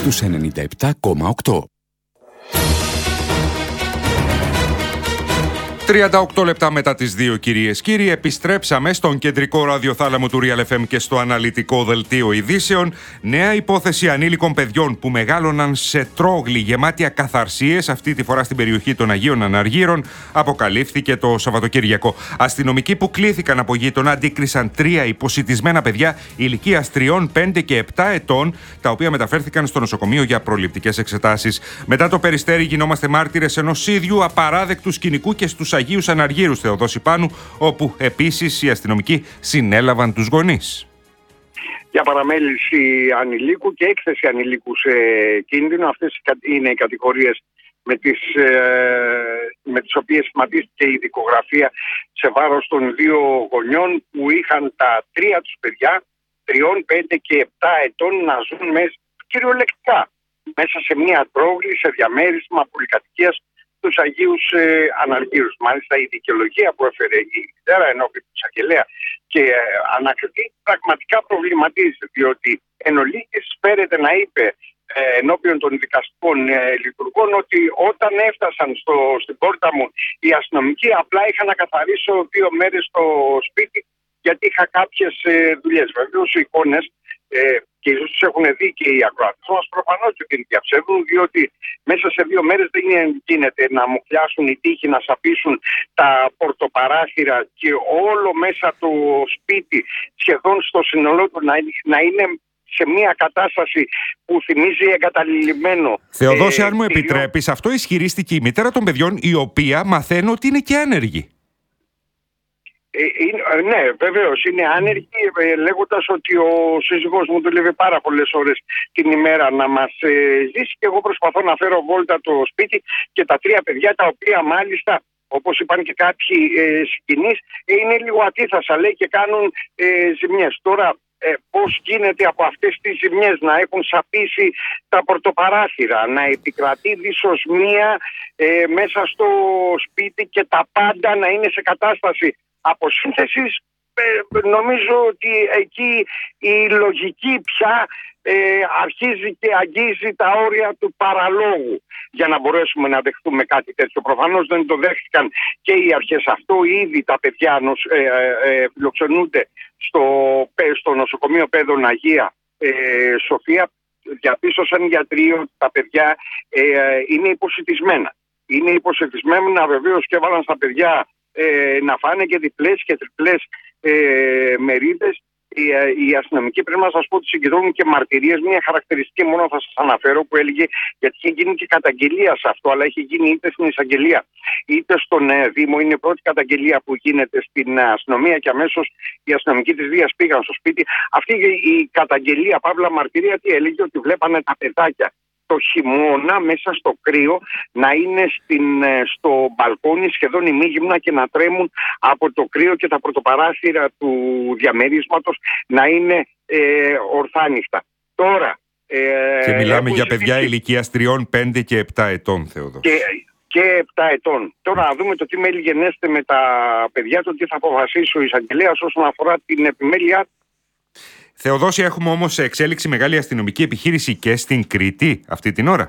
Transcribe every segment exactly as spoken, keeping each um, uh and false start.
στους ενενήντα επτά κόμμα οκτώ. τριάντα οκτώ λεπτά μετά τις δύο, κυρίες κύριοι, επιστρέψαμε στον κεντρικό ραδιοθάλαμο του Real εφ εμ και στο αναλυτικό δελτίο ειδήσεων. Νέα υπόθεση ανήλικων παιδιών που μεγάλωναν σε τρόγλη γεμάτη ακαθαρσίες, αυτή τη φορά στην περιοχή των Αγίων Αναργύρων, αποκαλύφθηκε το Σαββατοκύριακο. Αστυνομικοί που κλήθηκαν από γείτονα αντίκρισαν τρία υποσιτισμένα παιδιά ηλικίας τριών, πέντε και επτά ετών, τα οποία μεταφέρθηκαν στο νοσοκομείο για προληπτικές εξετάσεις. Μετά το περιστέρι, γινόμαστε μάρτυρες ενός ίδιου απαράδεκτου σκηνικού και στους Αγίους Αναργύρους, Θεοδόση Πάνου, όπου επίσης οι αστυνομικοί συνέλαβαν τους γονείς. Για παραμέληση ανηλίκου και έκθεση ανηλίκου σε κίνδυνο. Αυτές είναι οι κατηγορίες με τις, με τις οποίες σχηματίστηκε η δικογραφία σε βάρος των δύο γονιών που είχαν τα τρία τους παιδιά, τριών, πέντε και επτά ετών, να ζουν μέσα, κυριολεκτικά μέσα σε μια τρόγλη, σε διαμέρισμα πολυκατοικίας τους Αγίους ε, Αναργύρους. Μάλιστα η δικαιολογία που έφερε η μητέρα ενώπιον του εισαγγελέα και ε, ανακριτή πραγματικά προβληματίζει, διότι εν ολίγης φέρεται να είπε ε, ενώπιον των δικαστικών ε, λειτουργών ότι όταν έφτασαν στο, στην πόρτα μου οι αστυνομικοί, απλά είχα να καθαρίσω δύο μέρες στο σπίτι γιατί είχα κάποιες ε, δουλειές. Βεβαίως οι εικόνες ε, και ίσως τους έχουν δει και οι ακροατές μας, προφανώς και την διαψεύδουν, διότι μέσα σε δύο μέρες δεν γίνεται να μουχλιάσουν οι τοίχοι, να σαπίσουν τα πορτοπαράθυρα και όλο μέσα το σπίτι, σχεδόν στο σύνολό του, να είναι σε μια κατάσταση που θυμίζει εγκαταλειμμένο. Θεοδόση, ε, αν μου επιτρέπεις, αυτό ισχυρίστηκε η μητέρα των παιδιών, η οποία μαθαίνω ότι είναι και άνεργη. Ε, ναι, βεβαίως είναι άνεργη, ε, λέγοντας ότι ο σύζυγός μου δουλεύει πάρα πολλές ώρες την ημέρα να μας ε, ζήσει και εγώ προσπαθώ να φέρω βόλτα το σπίτι και τα τρία παιδιά, τα οποία μάλιστα, όπως είπαν και κάποιοι ε, σκηνείς, είναι λίγο ατίθασα, λέει, και κάνουν ε, ζημιές. Τώρα ε, πώς γίνεται από αυτές τις ζημιές να έχουν σαπίσει τα πορτοπαράθυρα, να επικρατεί δυσοσμία ε, μέσα στο σπίτι και τα πάντα να είναι σε κατάσταση αποσύνθεσης, ε, νομίζω ότι εκεί η λογική πια ε, αρχίζει και αγγίζει τα όρια του παραλόγου για να μπορέσουμε να δεχτούμε κάτι τέτοιο. Προφανώς δεν το δέχτηκαν και οι αρχές αυτό. Ήδη τα παιδιά νοσ, ε, ε, φιλοξενούνται στο, στο νοσοκομείο Παιδών Αγία ε, Σοφία. Διαπίστωσαν οι γιατροί ότι τα παιδιά ε, είναι υποσιτισμένα. Είναι υποσιτισμένα, βεβαίως, και έβαλαν στα παιδιά Ε, να φάνε και διπλές και τριπλές ε, μερίδες. Οι, ε, οι αστυνομικοί, πρέπει να σας πω ότι συγκεντρώνουν και μαρτυρίες. Μια χαρακτηριστική μόνο θα σας αναφέρω που έλεγε, γιατί είχε γίνει και καταγγελία σε αυτό, αλλά είχε γίνει είτε στην εισαγγελία είτε στον ε, Δήμο. Είναι η πρώτη καταγγελία που γίνεται στην αστυνομία και αμέσως οι αστυνομικοί της Δίας πήγαν στο σπίτι. Αυτή η καταγγελία, παύλα μαρτυρία, τι έλεγε? Ότι βλέπανε τα παιδάκια το χειμώνα μέσα στο κρύο να είναι στην, στο μπαλκόνι σχεδόν ημίγυμνα και να τρέμουν από το κρύο και τα πρωτοπαράθυρα του διαμερίσματος να είναι ε, ορθάνυχτα. Τώρα ε, και μιλάμε για παιδιά ζητήσει... ηλικίας τριών, πέντε και επτά ετών, Θεοδόση. Και, και επτά ετών. Τώρα να δούμε το τι μέλη γενέστε με τα παιδιά, το τι θα αποφασίσει ο εισαγγελέας όσον αφορά την επιμέλεια. Θεοδόση, έχουμε όμως σε εξέλιξη μεγάλη αστυνομική επιχείρηση και στην Κρήτη αυτή την ώρα.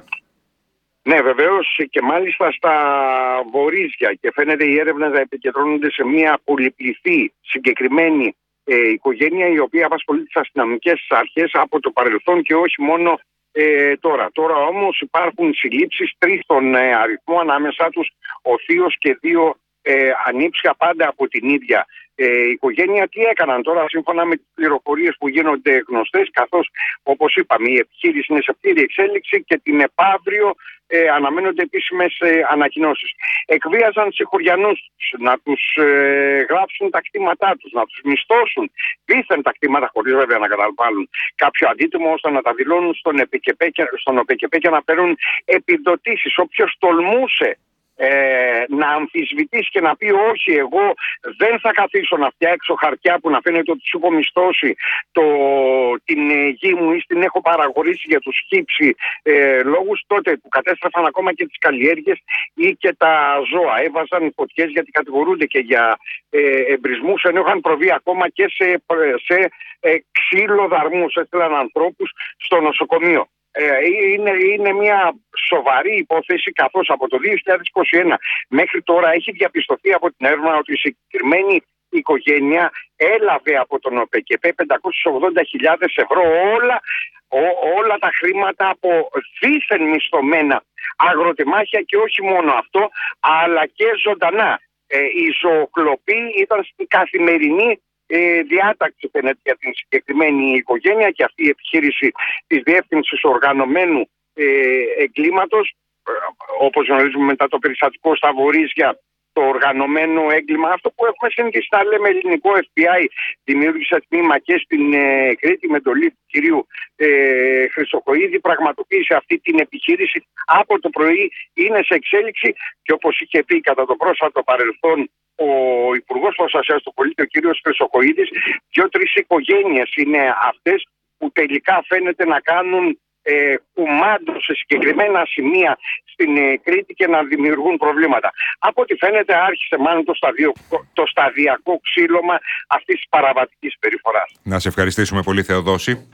Ναι, βεβαίως, και μάλιστα στα Βορίζια, και φαίνεται οι έρευνες να επικεντρώνονται σε μια πολυπληθή συγκεκριμένη ε, οικογένεια, η οποία απασχολεί τις αστυνομικές αρχές από το παρελθόν και όχι μόνο ε, τώρα. Τώρα όμως υπάρχουν συλλήψεις, τρεις στον ε, αριθμό, ανάμεσά τους ο θείος και δύο ε, ανήψια, πάντα από την ίδια Ε, οικογένεια. Τι έκαναν τώρα, σύμφωνα με τις πληροφορίες που γίνονται γνωστές, καθώς, όπως είπαμε, η επιχείρηση είναι σε πλήρη εξέλιξη και την επαύριο ε, αναμένονται επίσημες ε, ανακοινώσεις. Εκβίαζαν συγχωριανούς να τους ε, γράψουν τα κτήματά τους, να τους μισθώσουν δίθεν τα κτήματα, χωρίς βέβαια να καταβάλουν κάποιο αντίτιμο, ώστε να τα δηλώνουν στον ΟΠΕΚΕΠΕ και, στον ΟΠΕΚΕΠΕ και να παίρνουν επιδοτήσεις. Όποιος τολμούσε Ε, να αμφισβητήσει και να πει όχι, εγώ δεν θα καθίσω να φτιάξω χαρτιά που να φαίνεται ότι σου έχω μισθώσει το, την ε, γη μου ή την έχω παραγορήσει για τους χύψη ε, λόγους, τότε που κατέστρεφαν ακόμα και τις καλλιέργειες ή και τα ζώα. Έβαζαν φωτιές, γιατί κατηγορούνται και για ε, εμπρισμούς, ενώ είχαν προβεί ακόμα και σε, σε ε, ξύλο δαρμούς. Έστειλαν ανθρώπους στο νοσοκομείο. είναι, είναι μια σοβαρή υπόθεση, καθώς από το δύο χιλιάδες είκοσι ένα μέχρι τώρα έχει διαπιστωθεί από την έρευνα ότι η συγκεκριμένη οικογένεια έλαβε από τον ΟΠΕΚΕΠΕ πεντακόσιες ογδόντα χιλιάδες ευρώ όλα, ό, όλα τα χρήματα από δίθεν μισθωμένα αγροτεμάχια, και όχι μόνο αυτό, αλλά και ζωντανά. Ε, η ζωοκλοπή ήταν στην καθημερινή ε, διάταξη για την συγκεκριμένη οικογένεια, και αυτή η επιχείρηση της Διεύθυνσης Οργανωμένου ε, Εγκλήματος, ε, όπως γνωρίζουμε μετά το περιστατικό στα Βορίζια, το οργανωμένο έγκλημα, αυτό που έχουμε συνηθίσει να λέμε ελληνικό εφ μπι άι, δημιούργησε τμήμα και στην ε, Κρήτη με εντολή του κυρίου ε, Χρυσοχοΐδη, πραγματοποίησε αυτή την επιχείρηση από το πρωί, είναι σε εξέλιξη, και όπως είχε πει κατά το πρόσφατο παρελθόν ο Υπουργός Προστασίας του Πολίτη, ο κύριος Χρυσοχοΐδης, δύο-τρεις οικογένειες είναι αυτές που τελικά φαίνεται να κάνουν ε, κουμάντο σε συγκεκριμένα σημεία στην ε, Κρήτη και να δημιουργούν προβλήματα. Από ό,τι φαίνεται άρχισε μάλλον το, σταδιο, το σταδιακό ξύλωμα αυτής της παραβατικής περιφοράς. Να σε ευχαριστήσουμε πολύ, Θεοδόση.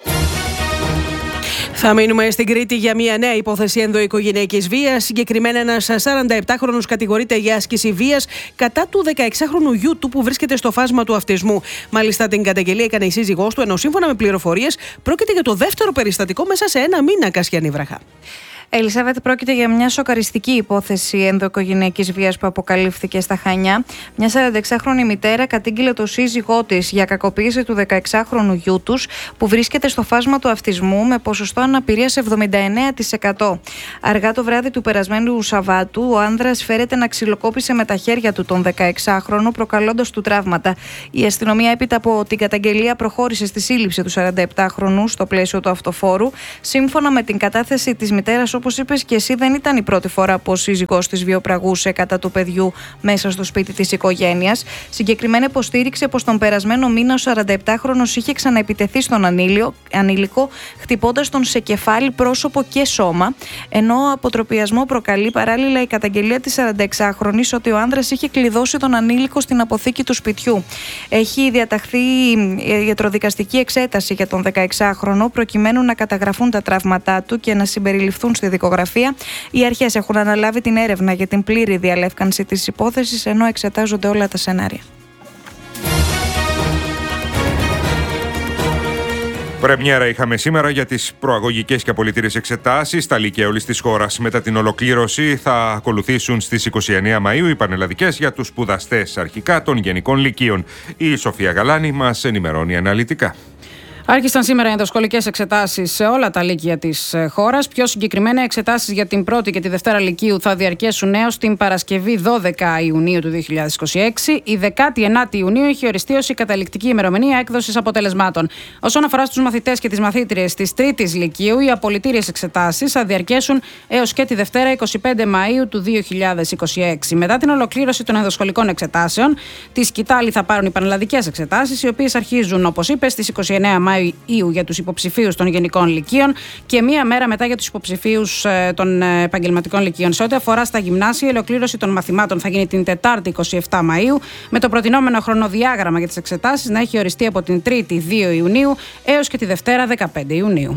Θα μείνουμε στην Κρήτη για μια νέα υπόθεση ενδοοικογενειακής βίας. Συγκεκριμένα, ένας σαρανταεπτάχρονος κατηγορείται για άσκηση βίας κατά του δεκαεξάχρονου γιου του που βρίσκεται στο φάσμα του αυτισμού. Μάλιστα, την καταγγελία έκανε η σύζυγός του, ενώ σύμφωνα με πληροφορίες πρόκειται για το δεύτερο περιστατικό μέσα σε ένα μήνα, Κασιανή Βραχά. Ελισάβετ, πρόκειται για μια σοκαριστική υπόθεση ενδοοικογενειακής βίας που αποκαλύφθηκε στα Χανιά. Μια σαρανταεξάχρονη μητέρα κατήγγειλε το σύζυγό της για κακοποίηση του δεκαεξάχρονου γιού τους που βρίσκεται στο φάσμα του αυτισμού με ποσοστό αναπηρίας εβδομήντα εννέα τοις εκατό. Αργά το βράδυ του περασμένου Σαββάτου, ο άνδρας φέρεται να ξυλοκόπησε με τα χέρια του τον δεκαεξάχρονο, προκαλώντας του τραύματα. Η αστυνομία, έπειτα από την καταγγελία, προχώρησε στη σύλληψη του σαρανταεπτάχρονου στο πλαίσιο του αυτοφόρου. Σύμφωνα με την κατάθεση της μητέρας, όπως είπες και εσύ, δεν ήταν η πρώτη φορά που ο σύζυγός της βιοπραγούσε κατά του παιδιού μέσα στο σπίτι της οικογένειας. Συγκεκριμένα υποστήριξε πως τον περασμένο μήνα ο σαρανταεπτάχρονος είχε ξαναεπιτεθεί στον ανήλιο, ανήλικο, χτυπώντας τον σε κεφάλι, πρόσωπο και σώμα. Ενώ αποτροπιασμό προκαλεί παράλληλα η καταγγελία της σαρανταεξάχρονης ότι ο άνδρας είχε κλειδώσει τον ανήλικο στην αποθήκη του σπιτιού. Έχει διαταχθεί ιατροδικαστική εξέταση για τον δεκαεξάχρονο προκειμένου να καταγραφούν τα τραύματά του και να συμπεριληφθούν στη δικογραφία. Οι αρχές έχουν αναλάβει την έρευνα για την πλήρη διαλεύκανση της υπόθεσης, ενώ εξετάζονται όλα τα σενάρια. Πρεμιέρα είχαμε σήμερα για τις προαγωγικές και απολυτήριες εξετάσεις στα λύκεια όλης της χώρας. Μετά την ολοκλήρωση θα ακολουθήσουν στις είκοσι εννέα Μαΐου οι πανελλαδικές για τους σπουδαστές αρχικά των γενικών λυκείων. Η Σοφία Γαλάνη μας ενημερώνει αναλυτικά. Άρχισαν σήμερα οι ενδοσχολικές εξετάσεις σε όλα τα λύκεια της χώρας. Πιο συγκεκριμένα, εξετάσεις για την πρώτη και τη δευτέρα λυκείου θα διαρκέσουν έως την Παρασκευή δώδεκα Ιουνίου του δύο χιλιάδες είκοσι έξι. Η δέκατη ενάτη Ιουνίου έχει οριστεί ως η καταληκτική ημερομηνία έκδοσης αποτελεσμάτων. Όσον αφορά στους μαθητές και τις μαθήτριες της τρίτης λυκείου, οι απολυτήριες εξετάσεις θα διαρκέσουν έως και τη Δευτέρα εικοστή πέμπτη Μαΐου του δύο χιλιάδες είκοσι έξι. Μετά την ολοκλήρωση των ενδοσχολικών εξετάσεων, τη σκητάλη θα πάρουν οι πανελλαδικές εξετάσεις, οι οποίες αρχίζουν, όπως είπε, στις εικοστή ενάτη Μαΐου για τους υποψηφίους των γενικών λυκείων και μία μέρα μετά για τους υποψηφίους των επαγγελματικών λυκείων. Σε ό,τι αφορά στα γυμνάσια, η ολοκλήρωση των μαθημάτων θα γίνει την Τετάρτη εικοστή εβδόμη Μαΐου, με το προτινόμενο χρονοδιάγραμμα για τις εξετάσεις να έχει οριστεί από την Τρίτη δύο Ιουνίου έως και τη Δευτέρα δεκαπέντε Ιουνίου.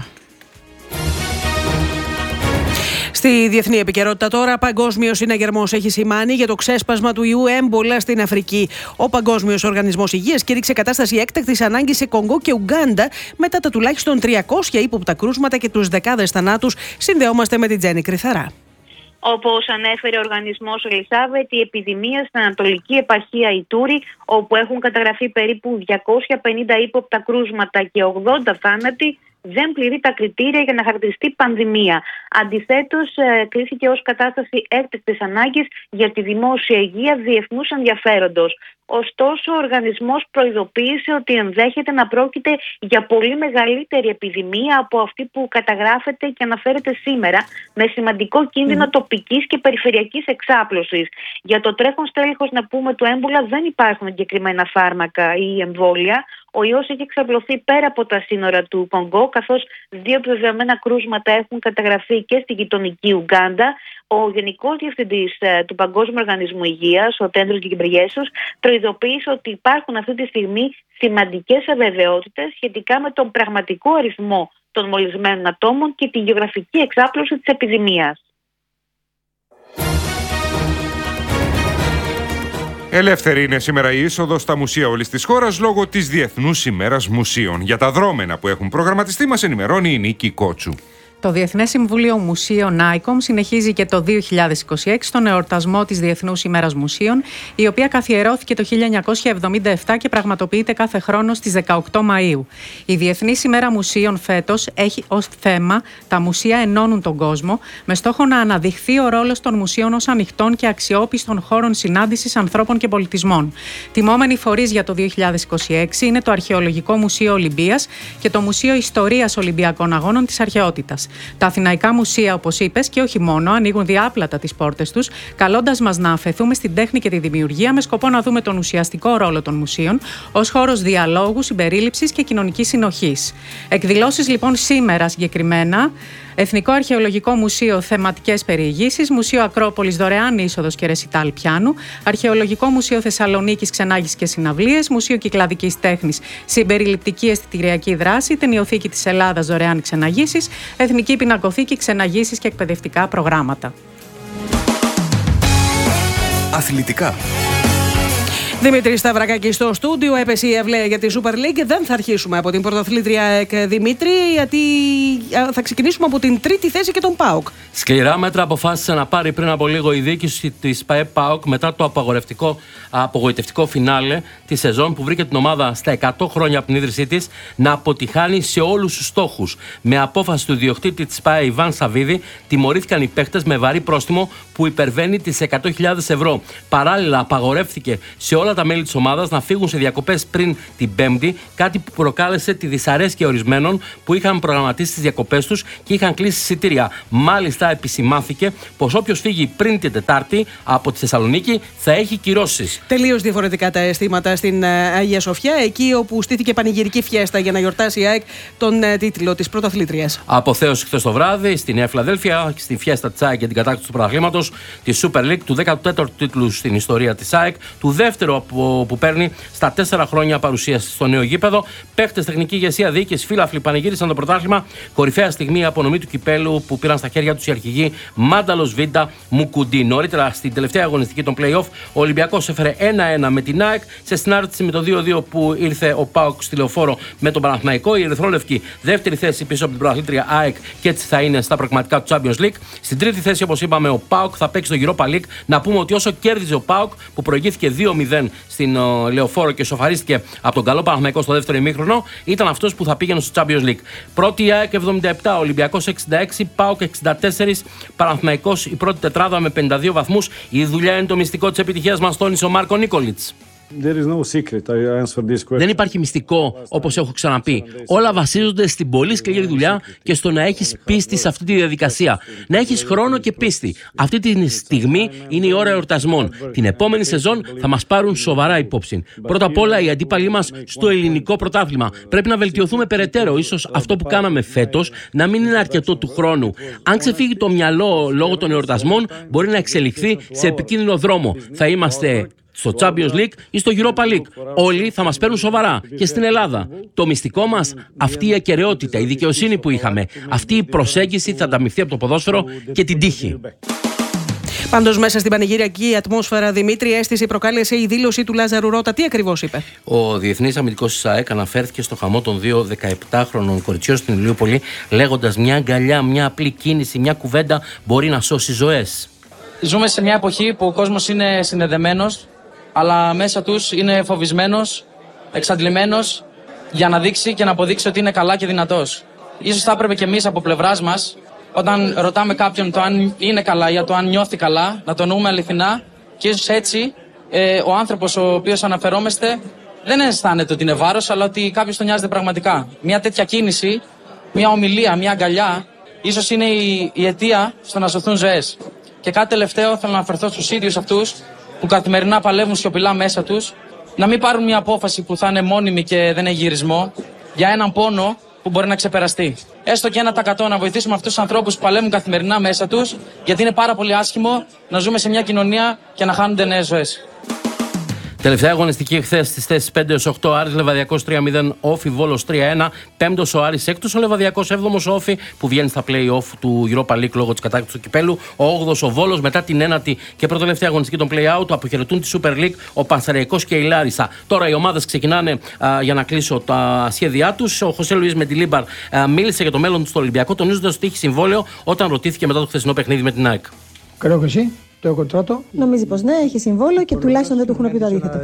Στη διεθνή επικαιρότητα τώρα, παγκόσμιος συναγερμός έχει σημάνει για το ξέσπασμα του ιού έμπολα στην Αφρική. Ο Παγκόσμιος Οργανισμός Υγείας κήρυξε κατάσταση έκτακτης ανάγκης σε Κονγκό και Ουγκάντα μετά τα τουλάχιστον τριακόσια ύποπτα κρούσματα και τους δεκάδες θανάτους. Συνδεόμαστε με την Τζέννη Κρυθαρά. Όπως ανέφερε ο οργανισμός Ελισάβετ, η επιδημία στην Ανατολική Επαρχία Ιτούρη, όπου έχουν καταγραφεί περίπου διακόσια πενήντα ύποπτα κρούσματα και ογδόντα θάνατοι, δεν πληρεί τα κριτήρια για να χαρακτηριστεί πανδημία. Αντιθέτως, κρίθηκε ως κατάσταση έκτακτης ανάγκης για τη δημόσια υγεία διεθνούς ενδιαφέροντος. Ωστόσο, ο οργανισμός προειδοποίησε ότι ενδέχεται να πρόκειται για πολύ μεγαλύτερη επιδημία από αυτή που καταγράφεται και αναφέρεται σήμερα, με σημαντικό κίνδυνο mm. τοπικής και περιφερειακής εξάπλωσης. Για το τρέχον στέλεχος, να πούμε, του έμπολα δεν υπάρχουν εγκεκριμένα φάρμακα ή εμβόλια. Ο ιός έχει εξαπλωθεί πέρα από τα σύνορα του Κονγκό, καθώς δύο επιβεβαιωμένα κρούσματα έχουν καταγραφεί και στη γειτονική Ουγκάντα. Ο Γενικός Διευθυντής του Παγκόσμιου Οργανισμού Υγείας, ο Τέντρος Γκεμπρεγιέσους, προειδοποίησε ότι υπάρχουν αυτή τη στιγμή σημαντικές αβεβαιότητες σχετικά με τον πραγματικό αριθμό των μολυσμένων ατόμων και τη γεωγραφική εξάπλωση της επιδημίας. Ελεύθερη είναι σήμερα η είσοδος στα μουσεία όλης της χώρας λόγω της Διεθνούς ημέρας Μουσείων. Για τα δρόμενα που έχουν προγραμματιστεί μας ενημερώνει η Νίκη Κότσου. Το Διεθνές Συμβούλιο Μουσείων άικομ συνεχίζει και το δύο χιλιάδες είκοσι έξι τον εορτασμό της Διεθνούς ημέρας Μουσείων, η οποία καθιερώθηκε το χίλια εννιακόσια εβδομήντα επτά και πραγματοποιείται κάθε χρόνο στις δεκαοκτώ Μαΐου. Η Διεθνής ημέρα Μουσείων φέτος έχει ως θέμα «Τα μουσεία ενώνουν τον κόσμο», με στόχο να αναδειχθεί ο ρόλος των μουσείων ως ανοιχτών και αξιόπιστων χώρων συνάντησης ανθρώπων και πολιτισμών. Τιμόμενοι φορείς για το δύο χιλιάδες είκοσι έξι είναι το Αρχαιολογικό Μουσείο Ολυμπίας και το Μουσείο Ιστορίας Ολυμπιακών Αγώνων της Αρχαιότητας. Τα αθηναϊκά μουσεία, όπως είπες, και όχι μόνο, ανοίγουν διάπλατα τις πόρτες τους, καλώντας μας να αφαιθούμε στην τέχνη και τη δημιουργία, με σκοπό να δούμε τον ουσιαστικό ρόλο των μουσείων ως χώρος διαλόγου, συμπερίληψης και κοινωνικής συνοχής. Εκδηλώσεις λοιπόν σήμερα συγκεκριμένα: Εθνικό Αρχαιολογικό Μουσείο θεματικές περιηγήσεις, Μουσείο Ακρόπολης δωρεάν είσοδος και ρεσιτάλ πιάνου, Αρχαιολογικό Μουσείο Θεσσαλονίκης ξενάγησης και συναυλίες, Μουσείο Κυκλαδικής Τέχνης συμπεριληπτική αισθητηριακή δράση, Ταινιοθήκη της Ελλάδας δωρεάν ξεναγήσεις, Εθνική Πινακοθήκη ξεναγήσεις και εκπαιδευτικά προγράμματα. Αθλητικά. Δημήτρη Σταυρακάκη στο στούντιο. Έπεσε η ευλαία για τη Super League. Δεν θα αρχίσουμε από την πρωταθλήτρια ΕΚ, Δημήτρη, γιατί θα ξεκινήσουμε από την τρίτη θέση και τον ΠΑΟΚ. Σκληρά μέτρα αποφάσισε να πάρει πριν από λίγο η διοίκηση της ΠαΕ ΠΑΟΚ μετά το απαγορευτικό, απογοητευτικό φινάλε τη σεζόν που βρήκε την ομάδα στα εκατό χρόνια από την ίδρυσή της να αποτυχάνει σε όλους τους στόχους. Με απόφαση του ιδιοκτήτη της ΠαΕ Ιβάν Σαββίδη, τιμωρήθηκαν οι παίχτες με βαρύ πρόστιμο που υπερβαίνει τις εκατό χιλιάδες ευρώ. Παράλληλα, απαγορεύτηκε σε όλα τα μέλη της ομάδας να φύγουν σε διακοπές πριν την Πέμπτη, κάτι που προκάλεσε τη δυσαρέσκεια ορισμένων που είχαν προγραμματίσει τις διακοπές τους και είχαν κλείσει εισιτήρια. Μάλιστα, επισημάνθηκε πως όποιος φύγει πριν την Τετάρτη από τη Θεσσαλονίκη θα έχει κυρώσεις. Τελείως διαφορετικά τα αισθήματα στην Αγία Σοφιά, εκεί όπου στήθηκε πανηγυρική φιέστα για να γιορτάσει η ΑΕΚ τον τίτλο της πρωταθλήτριας. Αποθέωση χθες το βράδυ στη Νέα Φιλαδέλφια, στη φιέστα της ΑΕΚ για την κατάκτηση του πρωταθλήματος της Super League, του δέκατου τέταρτου τίτλου στην ιστορία της ΑΕΚ, του δεύτερου που παίρνει στα τέσσερα χρόνια παρουσίαση στο νέο γήπεδο. Παίχτες, τεχνική ηγεσία, διοίκηση, φίλαθλοι πανηγύρισαν το πρωτάθλημα. Κορυφαία στιγμή η απονομή του κυπέλου που πήραν στα χέρια τους οι αρχηγοί Μάνταλος Βίντα Μουκουντή. Νωρίτερα στην τελευταία αγωνιστική των play-off, ο Ολυμπιακός έφερε ένα ένα με την ΑΕΚ σε συνάρτηση με το δύο δύο που ήρθε ο ΠΑΟΚ στη Λεωφόρο με τον Παναθηναϊκό. Η Ερυθρόλευκη δεύτερη θέση πίσω από την πρωταθλήτρια ΑΕΚ και έτσι θα είναι στα πραγματικά του Champions League. Στην τρίτη θέση, όπως είπαμε, ο ΠΑΟΚ θα παίξει στο Europa League. Να πούμε ότι όσο κέρδιζε ο ΠΑΟΚ που προηγήθηκε δύο μηδέν στην uh, Λεωφόρο και σοφαρίστηκε από τον καλό Παναθηναϊκό στο δεύτερο ημίχρονο, ήταν αυτός που θα πήγαινε στο Champions League. Πρώτη η ΑΕΚ εβδομήντα επτά, Ολυμπιακός εξήντα έξι, ΠΑΟΚ εξήντα τέσσερα, Παναθηναϊκός η πρώτη τετράδα με πενήντα δύο βαθμούς. Η δουλειά είναι το μυστικό της επιτυχίας μας, τόνισε ο Μάρκο Νίκολιτς. Δεν υπάρχει μυστικό, όπως έχω ξαναπεί. Όλα βασίζονται στην πολύ σκληρή δουλειά και στο να έχεις πίστη σε αυτή τη διαδικασία. Να έχεις χρόνο και πίστη. Αυτή τη στιγμή είναι η ώρα εορτασμών. Την επόμενη σεζόν θα μας πάρουν σοβαρά υπόψη. Πρώτα απ' όλα οι αντίπαλοι μας στο ελληνικό πρωτάθλημα. Πρέπει να βελτιωθούμε περαιτέρω. Ίσως αυτό που κάναμε φέτος να μην είναι αρκετό του χρόνου. Αν ξεφύγει το μυαλό λόγω των εορτασμών, μπορεί να εξελιχθεί σε επικίνδυνο δρόμο. Θα είμαστε στο Champions League ή στο Europa League. Όλοι θα μας παίρνουν σοβαρά και στην Ελλάδα. Το μυστικό μας, αυτή η ακεραιότητα, η δικαιοσύνη που είχαμε, αυτή η προσέγγιση θα ανταμυφθεί από το ποδόσφαιρο και την τύχη. Πάντως, μέσα στην πανηγυριακή ατμόσφαιρα, Δημήτρη, αίσθηση προκάλεσε η δήλωση του Λάζαρου Ρώτα. Τι ακριβώς είπε? Ο διεθνής αμυντικός της ΑΕΚ αναφέρθηκε στο χαμό των δύο δεκαεπτάχρονων κοριτσιών στην Ηλιούπολη, λέγοντας μια αγκαλιά, μια απλή κίνηση, μια κουβέντα μπορεί να σώσει ζωές. Ζούμε σε μια εποχή που ο κόσμος είναι συνδεδεμένος, αλλά μέσα τους είναι φοβισμένος, εξαντλημένος για να δείξει και να αποδείξει ότι είναι καλά και δυνατός. Ίσως θα έπρεπε και εμείς από πλευράς μας, όταν ρωτάμε κάποιον το αν είναι καλά ή το αν νιώθει καλά, να το εννοούμε αληθινά και ίσως έτσι ε, ο άνθρωπος ο οποίος αναφερόμαστε δεν αισθάνεται ότι είναι βάρος, αλλά ότι κάποιος τον νοιάζεται πραγματικά. Μια τέτοια κίνηση, μια ομιλία, μια αγκαλιά, ίσως είναι η, η αιτία στο να σωθούν ζωές. Και κάτι τελευταίο, θέλω να αναφερθώ στους ίδιους αυτούς που καθημερινά παλεύουν σιωπηλά μέσα τους, να μην πάρουν μια απόφαση που θα είναι μόνιμη και δεν έχει γυρισμό, για έναν πόνο που μπορεί να ξεπεραστεί. Έστω και ένα τοις εκατό να βοηθήσουμε αυτούς τους ανθρώπους που παλεύουν καθημερινά μέσα τους, γιατί είναι πάρα πολύ άσχημο να ζούμε σε μια κοινωνία και να χάνονται νέες ζωές. Τελευταία αγωνιστική χθες στις θέσεις πέντε έως οκτώ, Άρης Λεβαδιακός τρία μηδέν, Όφι Βόλος τρία ένα, πέμπτος ο Άρης, έκτος ο Λεβαδιακός, έβδομος ο Όφι που βγαίνει στα play-off του Europa League λόγω της κατάκτησης του κυπέλου, ο όγδοος ο Βόλος μετά την ένατη και προτελευταία αγωνιστική των play-out, αποχαιρετούν τη Super League ο Πανσεραϊκός και η Λάρισα. Τώρα οι ομάδες ξεκινάνε α, για να κλείσω τα σχέδιά τους. Ο Χωσέ Λουίς Μεντιλίμπαρ μίλησε για το μέλλον του στο Ολυμπιακό, τονίζοντας ότι έχει συμβόλαιο όταν ρωτήθηκε μετά το χθεσινό παιχνίδι με την ΑΕΚ. Creo que sí. Tengo contrato. Νομίζει πως ναι, έχει συμβόλαιο και τουλάχιστον δεν του έχουν πει το αντίθετο.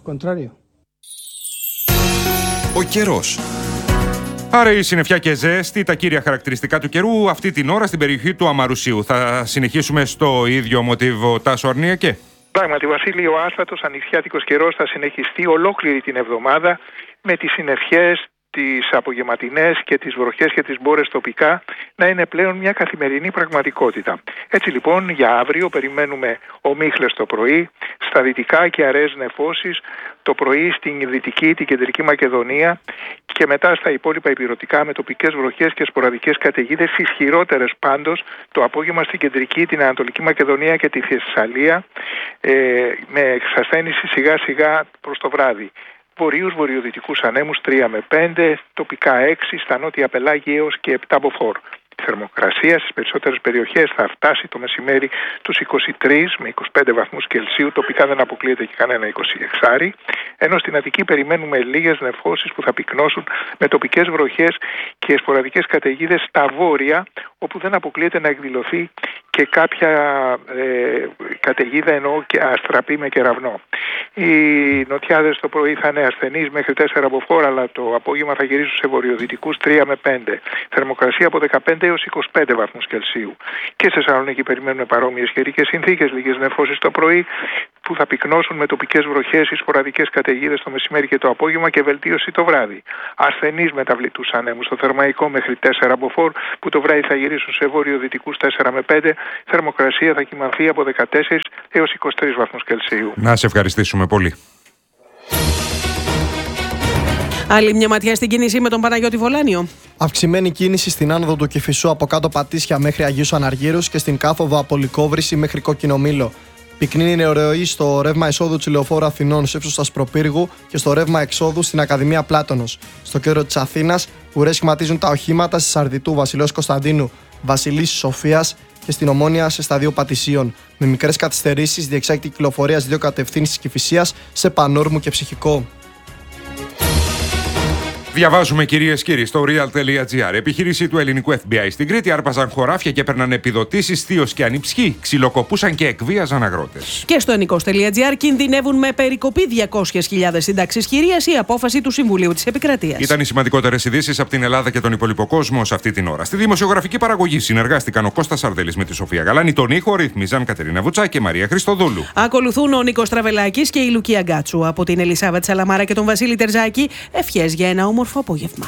Ο καιρός. Άρα η συννεφιά και ζέστη, τα κύρια χαρακτηριστικά του καιρού αυτή την ώρα στην περιοχή του Αμαρουσίου. Θα συνεχίσουμε στο ίδιο μοτίβο, Τάσο Αρνιακέ. Πράγματι, Βασίλη, ο άσφατος ανοιξιάτικος καιρός θα συνεχιστεί ολόκληρη την εβδομάδα με τις συννεφιές, τις απογευματινές και τις βροχές και τις μπόρες τοπικά να είναι πλέον μια καθημερινή πραγματικότητα. Έτσι λοιπόν για αύριο περιμένουμε ομίχλες το πρωί, στα δυτικά και αραιές νεφώσεις, το πρωί στην δυτική, την κεντρική Μακεδονία και μετά στα υπόλοιπα ηπειρωτικά με τοπικές βροχές και σποραδικές καταιγίδες, ισχυρότερες πάντως το απόγευμα στην κεντρική, την Ανατολική Μακεδονία και τη Θεσσαλία, ε, με εξασθένηση σιγά σιγά προς το βράδυ. Βορείους βορειοδυτικούς ανέμους τρία με πέντε, τοπικά έξι, στα νότια πελάγια έως και επτά μποφόρ. Η θερμοκρασία στις περισσότερες περιοχές θα φτάσει το μεσημέρι τους είκοσι τρεις με είκοσι πέντε βαθμούς Κελσίου, τοπικά δεν αποκλείεται και κανένα είκοσι έξι, ενώ στην Αττική περιμένουμε λίγες νεφώσεις που θα πυκνώσουν με τοπικές βροχές και σποραδικές καταιγίδες στα βόρεια, όπου δεν αποκλείεται να εκδηλωθεί και κάποια ε, καταιγίδα εννοώ και αστραπή με κεραυνό. Οι νοτιάδες το πρωί θα είναι ασθενείς μέχρι τέσσερα μποφόρ, αλλά το απόγευμα θα γυρίσουν σε βορειοδυτικούς τρία με πέντε. Θερμοκρασία από δεκαπέντε έως είκοσι πέντε βαθμούς Κελσίου. Και σε Θεσσαλονίκη περιμένουμε παρόμοιες καιρικές συνθήκες, λίγες νεφώσεις το πρωί που θα πυκνώσουν με τοπικές βροχές ή σποραδικές καταιγίδες το μεσημέρι και το απόγευμα και βελτίωση το βράδυ. Ασθενείς μεταβλητούς ανέμους στο Θερμαϊκό μέχρι τέσσερα μποφόρ, που το βράδυ θα γυρίσουν σε βορειοδυτικούς τέσσερα με πέντε. Θερμοκρασία θα κυμανθεί από δεκατέσσερα έως είκοσι τρεις βαθμούς Κελσίου. Να σε ευχαριστήσουμε πολύ. Άλλη μια ματιά στην κίνηση με τον Παναγιώτη Βολάνιο. Αυξημένη κίνηση στην άνοδο του Κηφισού από κάτω Πατήσια μέχρι Αγίους Αναργύρους και στην κάθοδο από Λυκόβρηση μέχρι Κοκκινομήλο. Πυκνή νεορροή στο ρεύμα εισόδου της Λεωφόρου Αθηνών σε ύψος Ασπροπύργου και στο ρεύμα εξόδου στην Ακαδημία Πλάτωνος. Στο κέντρο της Αθήνας, ουρές σχηματίζουν τα οχήματα στη Σαρδιτού, Βασιλέως Κωνσταντίνου, Βασιλής Σοφίας και στην Ομόνια σε σταδίο Πατησίων. Με μικρές καθυστερήσεις διεξάγεται η κυκλοφορία στις δύο κατευθύνσεις της Κηφισίας σε Πανόρμου και Ψυχικό. Διαβάζουμε, κυρίες και κύριοι, στο real.gr. Επιχείρηση του ελληνικού εφ μπι άι στην Κρήτη άρπαζαν χωράφια και έπαιρναν επιδοτήσεις, θείος και ανιψιοί. Ξυλοκοπούσαν και εκβίαζαν αγρότες. Και στο ενικός.gr κινδυνεύουν με περικοπή διακόσιες χιλιάδες συντάξεις χειρίας η απόφαση του Συμβουλίου της Επικρατείας. Ήταν οι σημαντικότερες ειδήσεις από την Ελλάδα και τον υπόλοιπο κόσμο σε αυτή την ώρα. Στη δημοσιογραφική παραγωγή συνεργάστηκαν ο Κώστας Σαρδελής με τη Σοφία Γαλάνη, τον ήχο ρύθμιζαν Κατερίνα Βουτσά και Μαρία Χριστοδούλου. Ακολουθούν ο Νίκος Τραβελάκης και η Λουκία Γκάτσου. Από την Ελισάβετ Σαλαμάρα και τον Βασίλη Τερζάκη, ευχές για ένα όμορφο απόγευμα.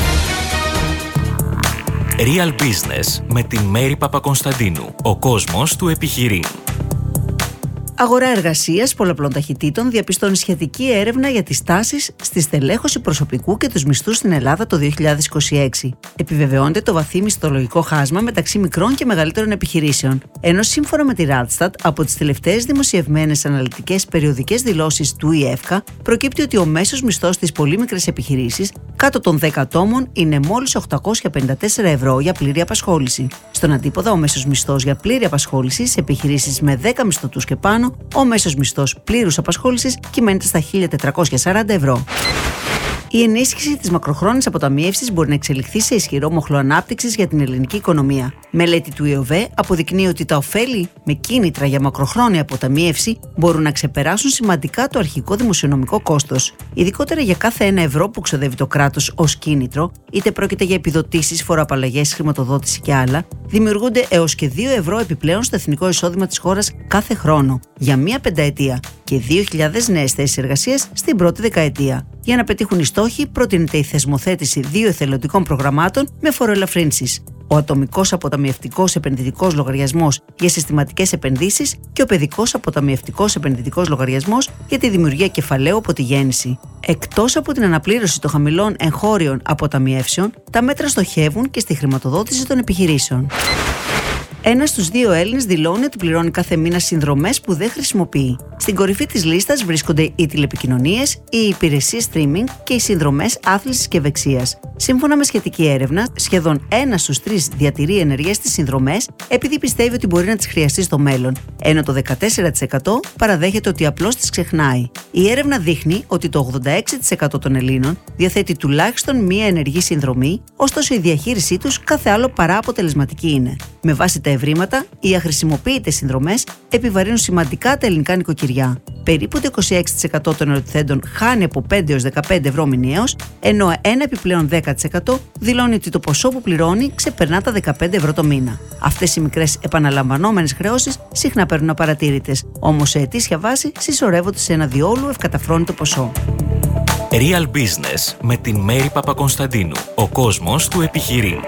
Real Business με τη Μέρη Παπακωνσταντίνου. Ο κόσμος του επιχειρεί. Αγορά εργασίας πολλαπλών ταχυτήτων διαπιστώνει σχετική έρευνα για τις τάσεις στη στελέχωση προσωπικού και τους μισθούς στην Ελλάδα το δύο χιλιάδες είκοσι έξι. Επιβεβαιώνεται το βαθύ μισθολογικό χάσμα μεταξύ μικρών και μεγαλύτερων επιχειρήσεων. Ενώ σύμφωνα με τη Randstad, από τις τελευταίες δημοσιευμένες αναλυτικές περιοδικές δηλώσεις του ΙΕΦΚΑ, προκύπτει ότι ο μέσος μισθός στις πολύ μικρές επιχειρήσεις κάτω των δέκα ατόμων είναι μόλις οκτακόσια πενήντα τέσσερα ευρώ για πλήρη απασχόληση. Στον αντίποδα, ο μέσος μισθός για πλήρη απασχόληση σε επιχειρήσεις με δέκα μισθωτούς και πάνω, ο μέσος μισθός πλήρους απασχόλησης κυμαίνεται στα χίλια τετρακόσια σαράντα ευρώ. Η ενίσχυση της μακροχρόνιας αποταμίευσης μπορεί να εξελιχθεί σε ισχυρό μοχλό ανάπτυξης για την ελληνική οικονομία. Μελέτη του ΙΟΒΕ αποδεικνύει ότι τα ωφέλη με κίνητρα για μακροχρόνια αποταμίευση μπορούν να ξεπεράσουν σημαντικά το αρχικό δημοσιονομικό κόστος. Ειδικότερα για κάθε ένα ευρώ που ξοδεύει το κράτος ως κίνητρο, είτε πρόκειται για επιδοτήσεις, φοροαπαλλαγές, χρηματοδότηση και άλλα, δημιουργούνται έως και δύο ευρώ επιπλέον στο εθνικό εισόδημα της χώρας κάθε χρόνο, για μία πενταετία, και δύο χιλιάδες νέες θέσεις εργασίας στην πρώτη δεκαετία. Για να πετύχουν οι στόχοι, προτείνεται η θεσμοθέτηση δύο εθελοντικών προγραμμάτων με φοροελαφρύνσεις. Ο ατομικός αποταμιευτικός επενδυτικός λογαριασμός για συστηματικές επενδύσεις και ο παιδικός αποταμιευτικός επενδυτικός λογαριασμός για τη δημιουργία κεφαλαίου από τη γέννηση. Εκτός από την αναπλήρωση των χαμηλών εγχώριων αποταμιεύσεων, τα μέτρα στοχεύουν και στη χρηματοδότηση των επιχειρήσεων. Ένας στους δύο Έλληνες δηλώνει ότι πληρώνει κάθε μήνα συνδρομές που δεν χρησιμοποιεί. Στην κορυφή της λίστας βρίσκονται οι τηλεπικοινωνίες, οι υπηρεσίες streaming και οι συνδρομές άθλησης και ευεξίας. Σύμφωνα με σχετική έρευνα, σχεδόν ένας στους τρεις διατηρεί ενεργές τις συνδρομές επειδή πιστεύει ότι μπορεί να τις χρειαστεί στο μέλλον, ενώ το δεκατέσσερα τοις εκατό παραδέχεται ότι απλώς τις ξεχνάει. Η έρευνα δείχνει ότι το ογδόντα έξι τοις εκατό των Ελλήνων διαθέτει τουλάχιστον μία ενεργή συνδρομή, ωστόσο η διαχείρισή τους κάθε άλλο παρά αποτελεσματική είναι. Με βάση τα ευρήματα, οι αχρησιμοποιητές συνδρομές επιβαρύνουν σημαντικά τα ελληνικά νοικοκυριά. Περίπου το είκοσι έξι τοις εκατό των ερωτηθέντων χάνει από πέντε έως δεκαπέντε ευρώ μηνιαίως, ενώ ένα επιπλέον δέκα τοις εκατό δηλώνει ότι το ποσό που πληρώνει ξεπερνά τα δεκαπέντε ευρώ το μήνα. Αυτές οι μικρές επαναλαμβανόμενες χρεώσεις συχνά παίρνουν απαρατήρητες, όμως σε ετήσια βάση συσσωρεύονται σε ένα διόλου ευκαταφρόνητο ποσό. Real Business με την Μέρη Παπακονσταντίνου. Ο κόσμος του επιχειρεί.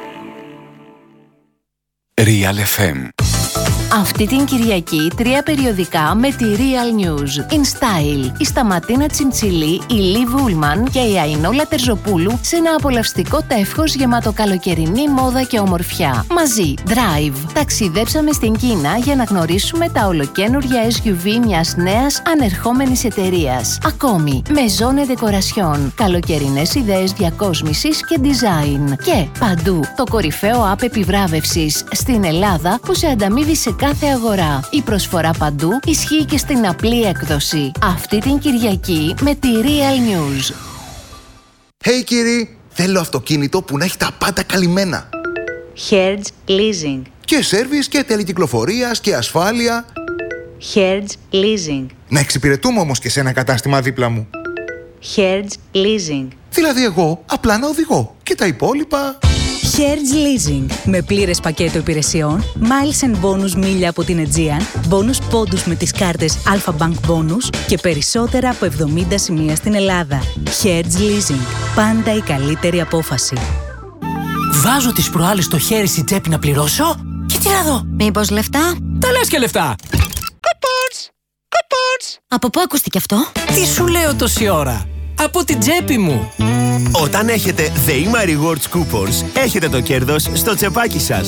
Real εφ εμ. Αυτή την Κυριακή τρία περιοδικά με τη Real News. In Style, η Σταματίνα Τσιντσιλή, η Λί Βούλμαν και η Αϊνόλα Τερζοπούλου σε ένα απολαυστικό τεύχος γεμάτο καλοκαιρινή μόδα και ομορφιά. Μαζί, Drive. Ταξιδέψαμε στην Κίνα για να γνωρίσουμε τα ολοκαίνουργια ες γιου βι μιας νέας ανερχόμενης εταιρείας. Ακόμη, Maison Decoration, καλοκαιρινές ιδέες διακόσμησης και design. Και παντού, το κορυφαίο app επιβράβευσης στην Ελλάδα που σε ανταμείβει σε κάθε αγορά. Η προσφορά παντού ισχύει και στην απλή έκδοση. Αυτή την Κυριακή με τη Real News. Hey κύριοι, θέλω αυτοκίνητο που να έχει τα πάντα καλυμμένα. Hertz Leasing. Και σέρβις και τελεκυκλοφορίας και ασφάλεια. Hertz Leasing. Να εξυπηρετούμε όμως και σε ένα κατάστημα δίπλα μου. Hertz Leasing. Δηλαδή εγώ απλά να οδηγώ και τα υπόλοιπα... Hertz Leasing. Με πλήρες πακέτο υπηρεσιών, miles and bonus μίλια από την Aegean, bonus πόντους με τις κάρτες Alpha Bank Bonus και περισσότερα από εβδομήντα σημεία στην Ελλάδα. Hertz Leasing. Πάντα η καλύτερη απόφαση. Βάζω τις προάλλες το χέρι στην τσέπη να πληρώσω και τι να δω. Μήπως λεφτά? Τα λες και λεφτά. Coupons! Coupons! Από πού ακούστηκε αυτό? Τι σου λέω τόση ώρα. Από την τσέπη μου. Όταν έχετε The Ima Rewards Coupons, έχετε το κέρδος στο τσεπάκι σας.